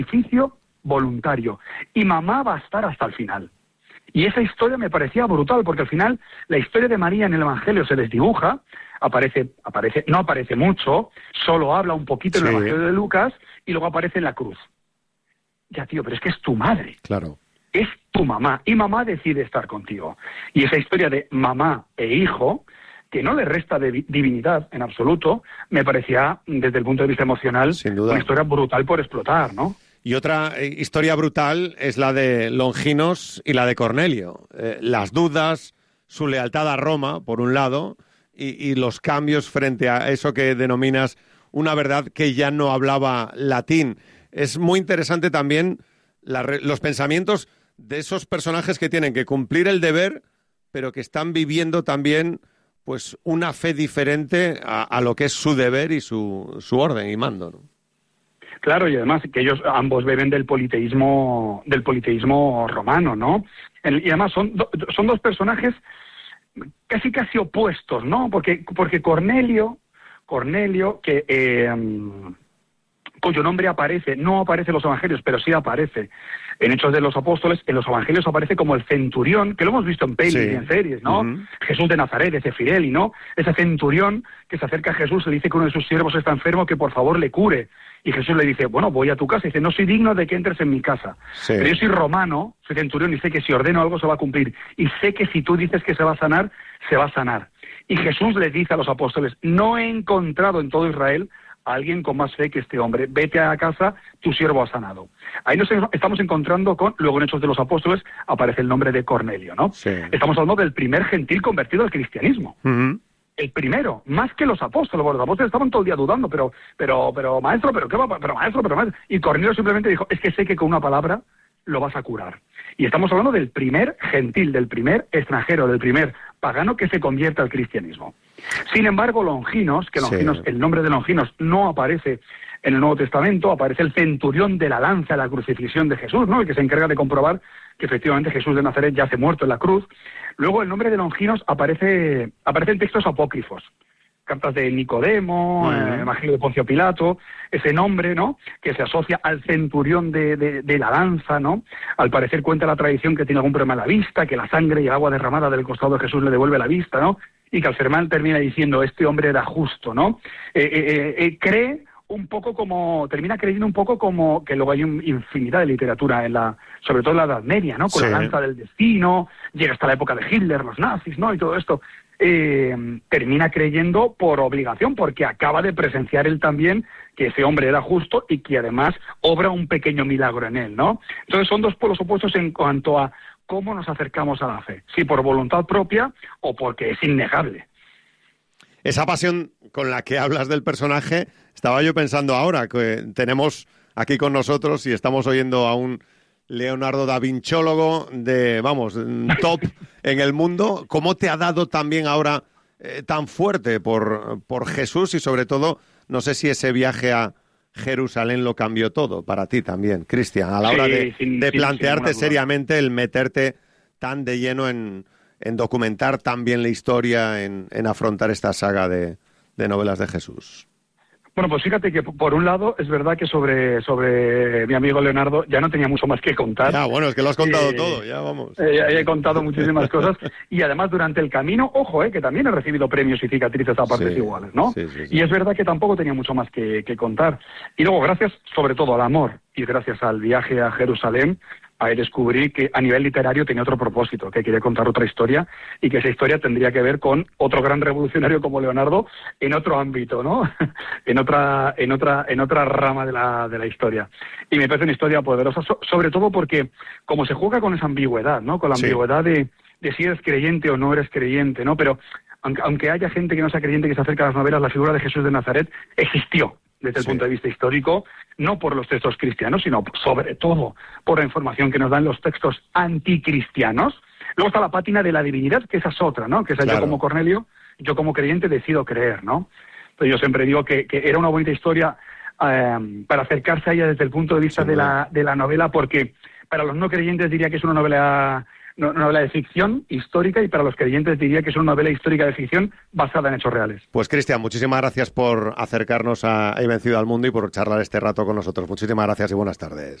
sacrificio voluntario. Y mamá va a estar hasta el final. Y esa historia me parecía brutal, porque al final la historia de María en el Evangelio se les dibuja, no aparece mucho, solo habla un poquito en el Evangelio de Lucas, y luego aparece en la cruz. Ya, tío, pero es que es tu madre. Claro. Es tu mamá, y mamá decide estar contigo. Y esa historia de mamá e hijo, que no le resta de divinidad en absoluto, me parecía, desde el punto de vista emocional, sin duda, una historia brutal por explotar, ¿no? Y otra historia brutal es la de Longinos y la de Cornelio. Las dudas, su lealtad a Roma, por un lado, y los cambios frente a eso que denominas una verdad que ya no hablaba latín. Es muy interesante también los pensamientos de esos personajes que tienen que cumplir el deber, pero que están viviendo también pues una fe diferente a lo que es su deber y su orden y mando, ¿no? Claro, y además que ellos ambos beben del politeísmo romano, ¿no? Y además son dos personajes casi opuestos, ¿no? Porque Cornelio, cuyo nombre no aparece en los evangelios, pero sí aparece en Hechos de los Apóstoles, en los evangelios aparece como el centurión, que lo hemos visto en pelis y en series, ¿no? Uh-huh. Jesús de Nazaret, ese Fireli, ¿no? Ese centurión que se acerca a Jesús, le dice que uno de sus siervos está enfermo, que por favor le cure. Y Jesús le dice, bueno, voy a tu casa. Y dice, no soy digno de que entres en mi casa. Sí. Pero yo soy romano, soy centurión, y sé que si ordeno algo se va a cumplir. Y sé que si tú dices que se va a sanar, se va a sanar. Y Jesús les dice a los apóstoles, no he encontrado en todo Israel a alguien con más fe que este hombre. Vete a casa, tu siervo ha sanado. Ahí nos estamos encontrando con, luego en Hechos de los Apóstoles, aparece el nombre de Cornelio, ¿no? Sí. Estamos hablando del primer gentil convertido al cristianismo. Uh-huh. El primero, más que los apóstoles. Los apóstoles estaban todo el día dudando, pero maestro, pero qué va, pero maestro. Y Cornelio simplemente dijo, es que sé que con una palabra lo vas a curar. Y estamos hablando del primer gentil, del primer extranjero, del primer pagano que se convierte al cristianismo. Sin embargo, Longinos, el nombre de Longinos no aparece en el Nuevo Testamento, aparece el centurión de la lanza de la crucifixión de Jesús, ¿no? El que se encarga de comprobar que efectivamente Jesús de Nazaret yace muerto en la cruz. Luego el nombre de Longinos aparece en textos apócrifos, cartas de Nicodemo, Evangelio de Poncio Pilato, ese nombre, ¿no?, que se asocia al centurión de la lanza, ¿no? Al parecer cuenta la tradición que tiene algún problema en la vista, que la sangre y el agua derramada del costado de Jesús le devuelve la vista, ¿no? Y que al sermón termina diciendo, este hombre era justo, ¿no? Termina creyendo un poco como que luego hay infinidad de literatura sobre todo en la Edad Media, ¿no? Con la lanza del destino, llega hasta la época de Hitler, los nazis, ¿no? Y todo esto. Termina creyendo por obligación, porque acaba de presenciar él también que ese hombre era justo y que además obra un pequeño milagro en él, ¿no? Entonces son dos polos opuestos en cuanto a cómo nos acercamos a la fe, si por voluntad propia o porque es innegable. Esa pasión con la que hablas del personaje, estaba yo pensando ahora que tenemos aquí con nosotros y estamos oyendo a un Leonardo da Vinciólogo top en el mundo. ¿Cómo te ha dado también ahora tan fuerte por Jesús y sobre todo, no sé si ese viaje a Jerusalén lo cambió todo para ti también, Cristian, a la hora de plantearte seriamente el meterte tan de lleno en documentar también la historia, en afrontar esta saga de novelas de Jesús? Bueno, pues fíjate que por un lado es verdad que sobre mi amigo Leonardo ya no tenía mucho más que contar. Ya, bueno, es que lo has contado todo, ya vamos. He contado muchísimas cosas y además durante el camino, ojo, que también he recibido premios y cicatrices a partes iguales, ¿no? Sí. Y es verdad que tampoco tenía mucho más que contar. Y luego, gracias sobre todo al amor y gracias al viaje a Jerusalén, ahí descubrí que a nivel literario tenía otro propósito, que quería contar otra historia y que esa historia tendría que ver con otro gran revolucionario como Leonardo en otro ámbito, ¿no? en otra rama de la historia. Y me parece una historia poderosa, sobre todo porque como se juega con esa ambigüedad, ¿no? Con la ambigüedad de si eres creyente o no eres creyente, ¿no? Pero aunque haya gente que no sea creyente que se acerca a las novelas, la figura de Jesús de Nazaret existió desde el punto de vista histórico, no por los textos cristianos, sino sobre todo por la información que nos dan los textos anticristianos. Luego está la pátina de la divinidad, que esa es otra, ¿no? Que es yo como Cornelio, yo como creyente decido creer, ¿no? Entonces yo siempre digo que era una bonita historia para acercarse a ella desde el punto de vista de la novela, porque para los no creyentes diría que es una novela una novela de ficción histórica, y para los creyentes diría que es una novela histórica de ficción basada en hechos reales. Pues Cristian, muchísimas gracias por acercarnos a He vencido al mundo y por charlar este rato con nosotros. Muchísimas gracias y buenas tardes.